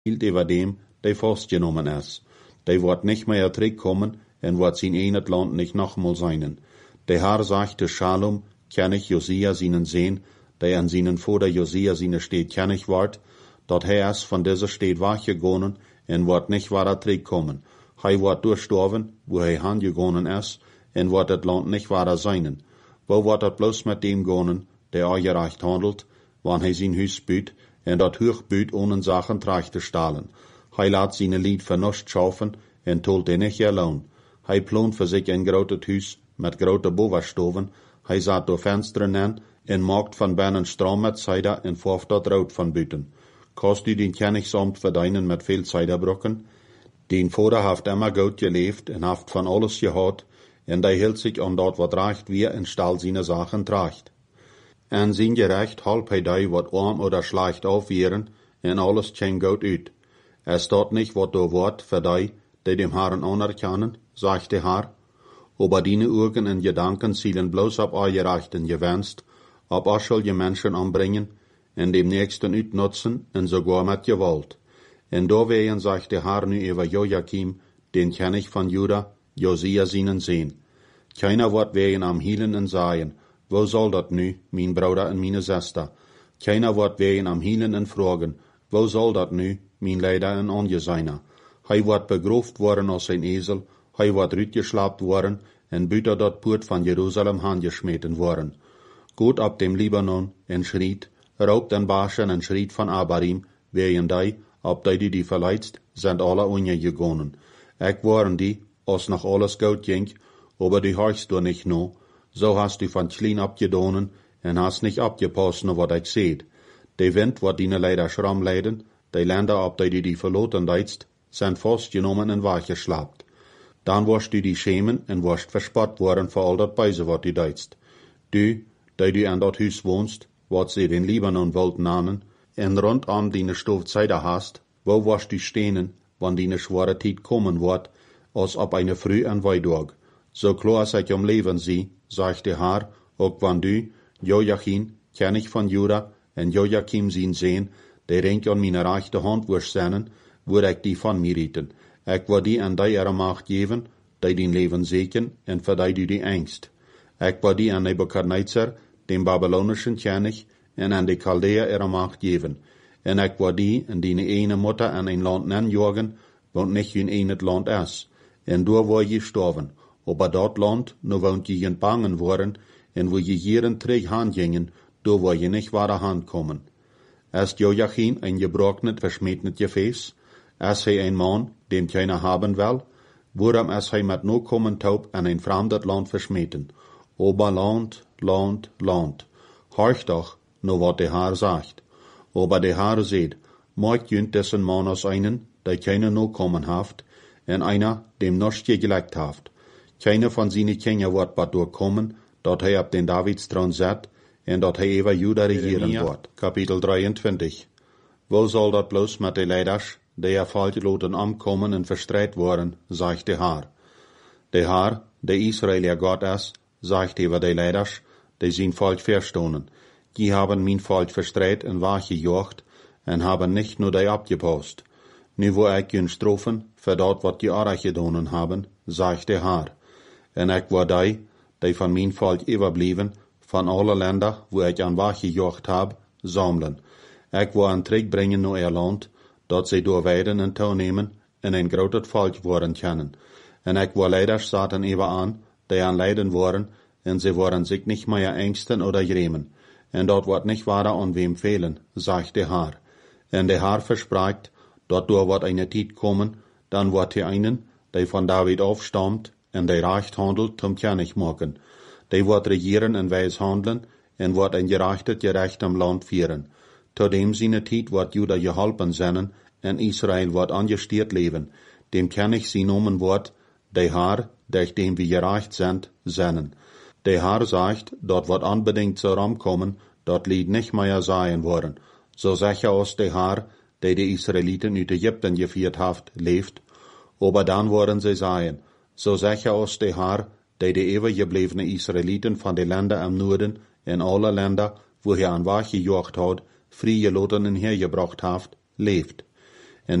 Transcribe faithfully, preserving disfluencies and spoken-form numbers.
hielt über dem, der festgenommen ist. Der wird nicht mehr zurückkommen und wird sein eigenes Land nicht nochmal sein. Der Herr sagte Schalom, kann ich Josia seinen sehen, der an seinen Vater Josia seine Stadt kennig ward, dort er ist von dieser Stadt weggegangen und wird nicht weiter zurückkommen. Er wird durchstorben, wo er hingegangen ist, und wird das Land nicht weiter sein. Wo wird das bloß mit dem gehen, der ungerecht handelt, wann er sein Haus büt, und dat hoch büt, ohne Sachen tracht zu stahlen. Er lässt seine Lied für nichts schaffen, und tut er nicht allein. Er plant für sich ein großes Haus mit großen Bovenstoven, er sat door Fenstern an, und maakt van binnen Strom mit Cider und vorft dat Rood van buiten. Kost u den Kennigsamt verdienen mit viel Ciderbrocken? Den Vater haft immer gut gelebt und haft von alles gehad, und er hielt sich an dat wat recht wie und stal seine Sachen tracht. En sein Gerecht halb hij die wat arm oder schlecht aufwehren, und alles käm gut ut. Es dort nicht wat do wort für die, die dem Herrn anerkennen, sagt der Herr, aber deine Augen und Gedanken zielen bloß ab euer Rechten gewünscht, ob auch soll je Menschen anbringen, und dem Nächsten utnutzen, und sogar mit Gewalt. Und da wehen, sagt der Herr nu über Joachim, den kenn ich von Juda, Josia seinen sehen. Keiner wird wehen am Hielen und sagen, wo soll dat nu, mein Bruder und meine Schwester? Keiner wird wehen am Hielen und fragen, wo soll dat nu, mein Leider und Angeseiner? Hij wird begroft worden als ein Esel, hij wird rütgeschlapt worden, und büter dat Poort von Jerusalem handgeschmeten worden. Gut ab dem Libanon, en schriet, raubt en Baschen en schriet von Abarim, wehen die, ob die, die die verleizt, sind alle ungegangen. Ich waren die, als noch alles gut ging, aber die horchst du nicht no, so hast du von klein abgedonen, en hast nicht abgepasst, no wat ich seht. Der Wind wird dine leider schramm leiden, die Länder, ob die, die die verloten deizt, sind festgenommen en weggeschlapt. Dann wirst du die schämen en wirst verspott worden vor all dat Beise, wat du deizt. Du, die du an dat Haus wohnst, wat sie den Libanon wollten nannen, en rundum dine Stoffzeiter hast, wo wirst du stehnen, wann dine schwere Zeit kommen wird, als ob eine Früh an Weidog. So klar ich um Leben sie, sagt der Herr, auch wann du, Joachim, kenn ich von Juda, en Joachim sin sehen, der ring an meine rechte Hand wirst sehnen, würde ich die von mir rieten. Ich will die an die ihre Macht geben, die dein Leben segnen, und für die du die Angst. Ich will die an Nebukadnezar, dem babylonischen König, und an die Chaldäer ihre Macht geben. Und ich will die in deine eine Mutter an ein Land nanjagen, wo nicht in ein Land ist. Und da wo je sterben. Aber dort Land, nur wo je in bangen worden, und wo je jeden Trick hingingen, da wo je nicht wahre Hand kommen. Ist Joachim ein gebrochenes, verschmähtes Gefäß? Ist er ein Mann, den keiner haben will? Worum ist er mit no kommen taub an ein fremdes Land verschmähten? Aber Land, Land, Land. Horch doch, nur wat der Herr sagt. Aber der Herr seht, mag jünt dessen Mann aus einen, der keiner no kommen haft, en einer, dem noch geglückt haft. Keiner von seine Kinder wird bald durchkommen, dort er ab den Davidstron sät, en dort er über Juda regieren wird. Kapitel dreiundzwanzig. Wo soll dat bloß mit de Leiders, die er falschloten ankommen und verstreit worden, sagt der Herr. Der Herr, der Israel ihr Gott ist, sagt über die Leiders, die sind falsch verstohnen. Die haben mein Volk verstreit und wachgejocht, und haben nicht nur die abgepasst. Nu wo ich ihn strofen, für dort wat die Arach gedonen haben, sagt der Herr. Und ich war die, die von mein Volk überblieben, von alle Länder, wo ich an wachgejocht hab, sammeln. Ich war an Trick bringen nur ihr Land, dort sie durch Weiden und Tau nehmen, und ein großes Volk worden können. Und ich war leider Satan über an, die an Leiden waren, und sie waren sich nicht mehr ängsten oder grämen. Und dort wird nicht wahrer an wem fehlen, sagt der Herr. Und der Herr verspricht, dort durch wird eine Zeit kommen, dann wird hier einen, der von David aufstammt, und der recht handelt, zum König machen. Der wird regieren und weis handeln, und wird ein gerechtes, gerecht am Land führen. Zu dem seine Zeit wird Juda geholfen sein, und Israel wird angestiert leben. Dem König sie nomen wird, der Herr, durch dem wir gerecht sind, seinen. Der Herr sagt, dort wird unbedingt so rankommen, dort lied nicht mehr sein worden. So sicher aus der Herr, der die Israeliten uit Ägypten geführt haft, lebt, aber dann worden sie sein. So sicher aus der Herr, der die ewig gebliebene Israeliten von den Ländern am Norden, in alle Länder, wo er an Wache gejocht hat, friegeloten und hergebracht haft, lebt.